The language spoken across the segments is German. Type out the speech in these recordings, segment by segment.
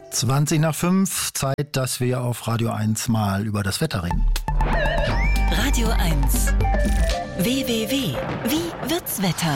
20:05, Zeit, dass wir auf Radio 1 mal über das Wetter reden. Radio 1. WWW. Wie wird's Wetter?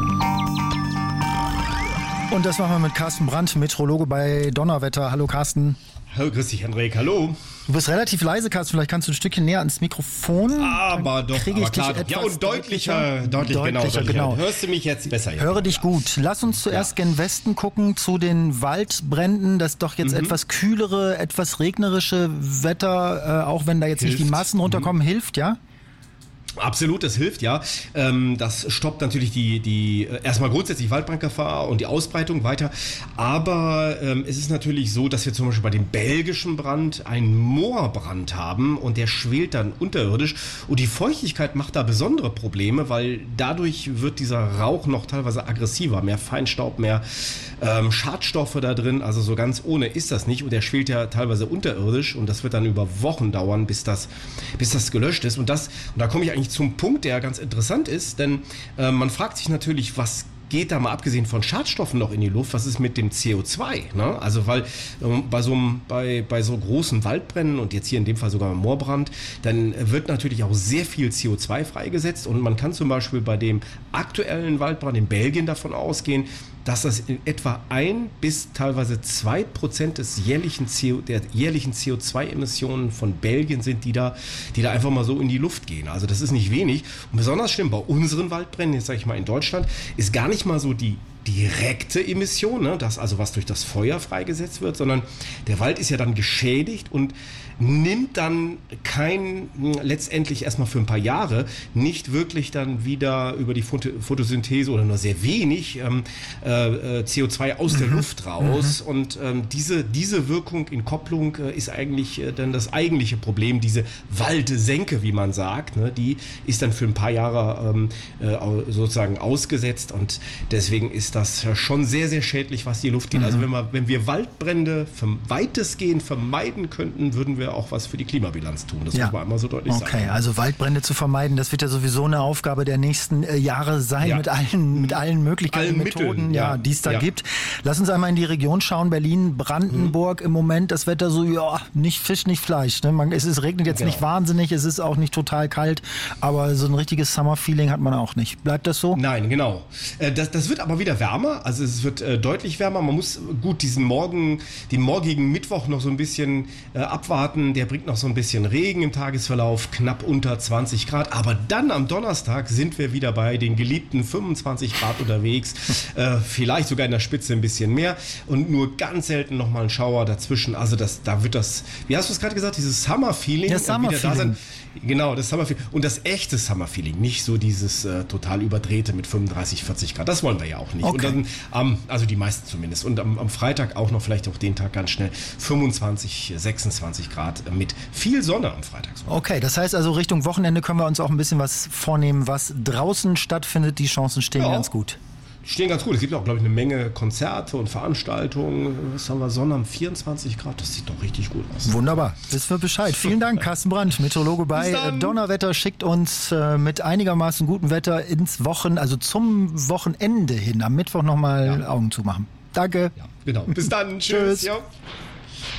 Und das machen wir mit Carsten Brandt, Meteorologe bei Donnerwetter. Hallo Carsten. Hallo, grüß dich, Henrik. Hallo. Du bist relativ leise, Carsten. Vielleicht kannst du ein Stückchen näher ans Mikrofon. Aber doch, aber klar. Ja, und deutlicher, genau. Hörst du mich jetzt besser? Höre dich gut. Lass uns zuerst gen Westen gucken zu den Waldbränden. Das doch jetzt etwas kühlere, etwas regnerische Wetter, auch wenn da jetzt nicht die Massen runterkommen, hilft, ja? Absolut, das hilft, ja. Das stoppt natürlich die erstmal grundsätzlich Waldbrandgefahr und die Ausbreitung weiter. Aber es ist natürlich so, dass wir zum Beispiel bei dem belgischen Brand einen Moorbrand haben und der schwelt dann unterirdisch. Und die Feuchtigkeit macht da besondere Probleme, weil dadurch wird dieser Rauch noch teilweise aggressiver. Mehr Feinstaub, mehr Schadstoffe da drin. Also so ganz ohne ist das nicht. Und der schwelt ja teilweise unterirdisch und das wird dann über Wochen dauern, bis das gelöscht ist. Und da komme ich eigentlich zum Punkt, der ganz interessant ist, denn man fragt sich natürlich, was geht da mal abgesehen von Schadstoffen noch in die Luft, was ist mit dem CO2? Ne? Also weil bei so großen Waldbränden und jetzt hier in dem Fall sogar Moorbrand, dann wird natürlich auch sehr viel CO2 freigesetzt und man kann zum Beispiel bei dem aktuellen Waldbrand in Belgien davon ausgehen, dass das in etwa 1 bis teilweise 2% der jährlichen CO2-Emissionen von Belgien sind, die da einfach mal so in die Luft gehen. Also das ist nicht wenig. Und besonders schlimm bei unseren Waldbränden, jetzt sage ich mal in Deutschland, ist gar nicht mal so die direkte Emission, ne, das also was durch das Feuer freigesetzt wird, sondern der Wald ist ja dann geschädigt und nimmt dann letztendlich erstmal für ein paar Jahre nicht wirklich dann wieder über die Photosynthese oder nur sehr wenig CO2 aus der Luft raus und diese Wirkung in Kopplung ist eigentlich dann das eigentliche Problem, diese Waldsenke, wie man sagt, ne, die ist dann für ein paar Jahre sozusagen ausgesetzt und deswegen ist das schon sehr, sehr schädlich, was die Luft geht. Also wenn wir Waldbrände weitestgehend vermeiden könnten, würden wir auch was für die Klimabilanz tun. Das muss man einmal so deutlich sagen. Okay, also Waldbrände zu vermeiden, das wird ja sowieso eine Aufgabe der nächsten Jahre sein, mit allen Möglichkeiten, Methoden, die es da gibt. Lass uns einmal in die Region schauen, Berlin, Brandenburg im Moment, das Wetter so, nicht Fisch, nicht Fleisch. Ne? Es regnet jetzt nicht wahnsinnig, es ist auch nicht total kalt, aber so ein richtiges Summer-Feeling hat man auch nicht. Bleibt das so? Nein, genau. Das wird aber wieder wärmer, also es wird deutlich wärmer. Man muss gut den morgigen Mittwoch noch so ein bisschen abwarten. Der bringt noch so ein bisschen Regen im Tagesverlauf, knapp unter 20 Grad. Aber dann am Donnerstag sind wir wieder bei den geliebten 25 Grad unterwegs. Vielleicht sogar in der Spitze ein bisschen mehr. Und nur ganz selten nochmal ein Schauer dazwischen. Also da wird das, wie hast du es gerade gesagt, dieses Summer-Feeling. Das Summer-Feeling. Genau, das Summer-Feeling. Und das echte Summer-Feeling. Nicht so dieses total überdrehte mit 35, 40 Grad. Das wollen wir ja auch nicht. Okay. Und dann, also die meisten zumindest. Und am Freitag auch noch, vielleicht auch den Tag ganz schnell, 25, 26 Grad mit viel Sonne am Freitag. Okay, das heißt also Richtung Wochenende können wir uns auch ein bisschen was vornehmen, was draußen stattfindet. Die Chancen stehen ganz gut. Stehen ganz gut. Es gibt auch, glaube ich, eine Menge Konzerte und Veranstaltungen. Was haben wir? Sonne am 24 Grad. Das sieht doch richtig gut aus. Wunderbar. Wissen wir Bescheid. Vielen Dank, Carsten Brandt, Meteorologe bei Donnerwetter, schickt uns mit einigermaßen gutem Wetter also zum Wochenende hin. Am Mittwoch nochmal Augen zumachen. Danke. Ja, genau. Bis dann. Tschüss. Ja.